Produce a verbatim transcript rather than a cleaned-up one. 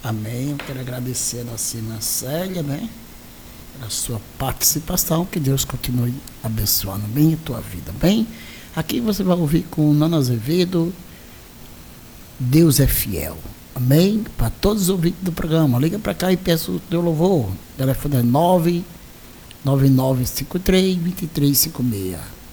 Amém. Eu quero agradecer a nossa irmã Célia, né? Pela sua participação. Que Deus continue abençoando bem a tua vida, bem? Aqui você vai ouvir com o Nano Azevedo, Deus é fiel. Amém? Para todos os ouvintes do programa, liga para cá e peça o teu louvor. O telefone é nove nove nove cinco três dois três cinco seis.